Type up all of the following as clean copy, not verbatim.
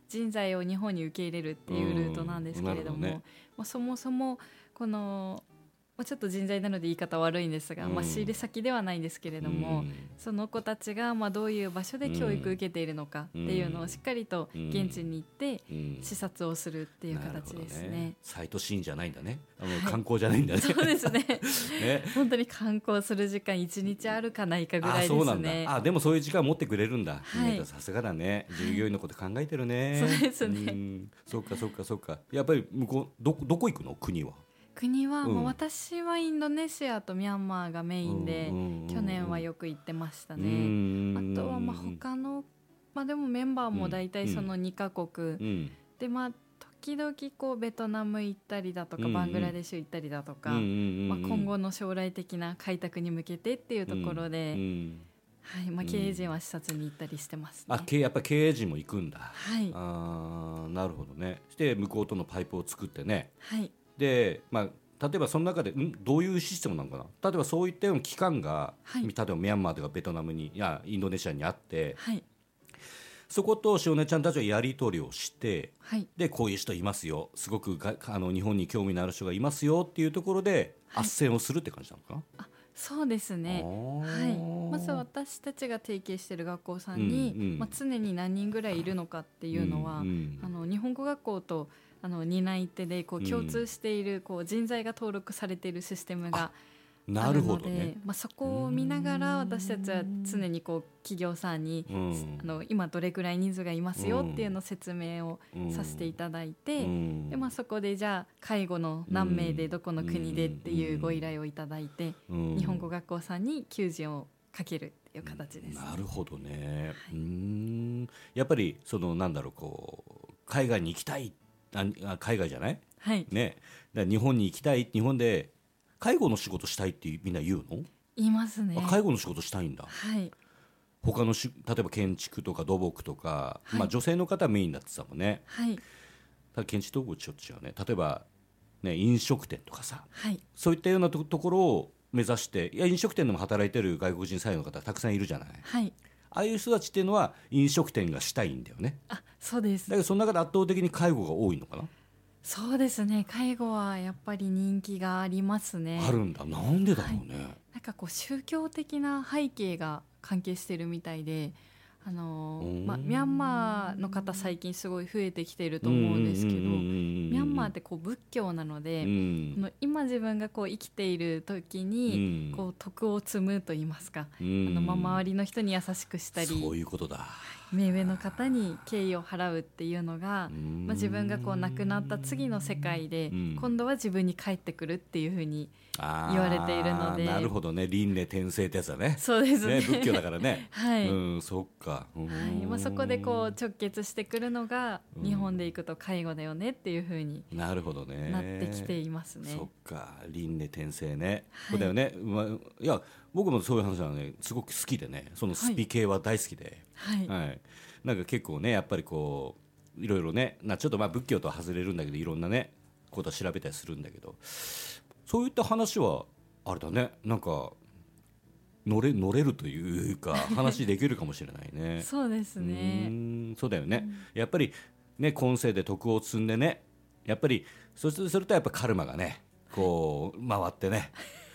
人材を日本に受け入れるっていうルートなんですけれども、 ね、 そもそもこのちょっと人材なので言い方悪いんですが、仕入れ先ではないんですけれども、その子たちがどういう場所で教育を受けているのかっていうのをしっかりと現地に行って視察をするっていう形ですね。 サイトシーンじゃないんだね、観光じゃないんだね。 そうですねね、本当に観光する時間1日あるかないかぐらいですね。 そうなんだ。でもそういう時間持ってくれるんだ。さすがだね、従業員のこと考えてるね。 そうですね。 そうかそうかそうか。やっぱり向こうどこ行くの？国は私はインドネシアとミャンマーがメインで、去年はよく行ってましたね。あとは他の、でもメンバーも大体その2カ国、で時々こうベトナム行ったりだとか、バングラデシュ行ったりだとか、今後の将来的な開拓に向けてっていうところで、経営陣は視察に行ったりしてますね。 やっぱり経営陣も行くんだ。 はい。 なるほどね。して向こうとのパイプを作ってね。 はい。 で、例えばその中でどういうシステムなのかな。例えばそういったような機関が、例えばミャンマーとかベトナムにインドネシアにあって、そこと塩根ちゃんたちはやり取りをして、でこういう人いますよ、すごく日本に興味のある人がいますよっていうところで斡旋をするって感じなのかな。 そうですね。まず私たちが提携している学校さんに、常に何人ぐらいいるのかっていうのは、日本語学校と担い手で共通している人材が登録されているシステムがあるので、そこを見ながら私たちは常に企業さんに、今どれくらい人数がいますよっていうのを説明をさせていただいて、でそこでじゃあ介護の何名でどこの国でっていうご依頼をいただいて、日本語学校さんに求人をかけるっていう形です。 なるほどね。やっぱり海外に行きたい、海外じゃない、ね、だ日本に行きたい、日本で介護の仕事したいってみんな言うの？ 言いますね。 介護の仕事したいんだ。他の例えば建築とか土木とか、女性の方メインだって言ってたもんね。ただ建築土木ちょっと違うね。例えば、飲食店とかさ、そういったようなところを目指して、飲食店でも働いてる外国人採用の方たくさんいるじゃない。ああいう人たちっていうのは飲食店がしたいんだよね。 そうです。 だけどその中で圧倒的に介護が多いのかな。 そうですね。介護はやっぱり人気がありますね。 あるんだ。なんでだろうね。 宗教的な背景が関係してるみたいで、ミャンマーの方最近すごい増えてきていると思うんですけど、ミャンマーって仏教なので、今自分が生きている時に徳を積むと言いますか、周りの人に優しくしたり、 そういうことだ。 目上の方に敬意を払うっていうのが、自分が亡くなった次の世界で、今度は自分に返ってくるっていうふうに言われているので。 なるほどね。輪廻転生ってやつだね。 そうですね。 仏教だからね。そっか。 そこで直結してくるのが、日本で行くと介護だよねっていうふうになってきていますね。 そっか。輪廻転生ね。そうだよね。いや僕もそういう話はねすごく好きでね、そのスピ系は大好きで、なんか結構ねやっぱりいろいろね、ちょっと仏教とは外れるんだけど、いろんなねことは調べたりするんだけど、そういった話はあれだね、なんか乗れるというか話できるかもしれないね。 そうですね。 そうだよね。やっぱりね今世で徳を積んでね、やっぱりそうするとやっぱカルマがね回ってね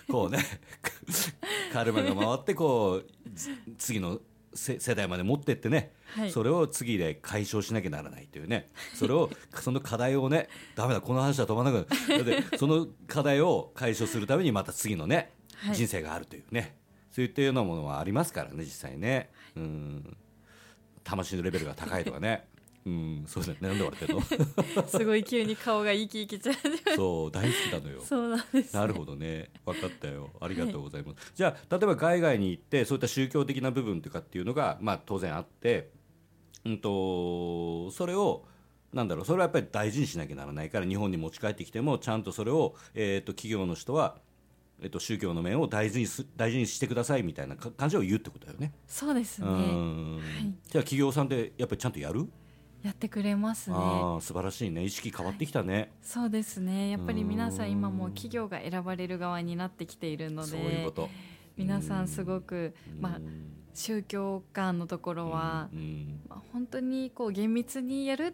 カルマが回って次の世代まで持ってってね、それを次で解消しなきゃならないというね、その課題をね、ダメだこの話は止まらなくなる。でその課題を解消するためにまた次のね、人生があるというね、そういったようなものはありますからね、実際ね。魂のレベルが高いとかね。そうだね。なんで笑ってんの？ すごい急に顔が生き生きちゃう。 そう、大好きなのよ。 そうなんです、ね。 なるほどね。分かったよ。ありがとうございます。じゃあ、例えば海外に行って、そういった宗教的な部分とかっていうのが、当然あって、それを、それはやっぱり大事にしなきゃならないから、日本に持ち帰ってきても、ちゃんとそれを、企業の人は、宗教の面を大事にしてくださいみたいな感じを言うってことだよね。 そうですね。 じゃあ企業さんってやっぱりちゃんとやってくれますね。 素晴らしいね。意識変わってきたね。 そうですね。やっぱり皆さん今もう企業が選ばれる側になってきているので、 そういうこと皆さんすごく宗教観のところは、本当に厳密にやるっ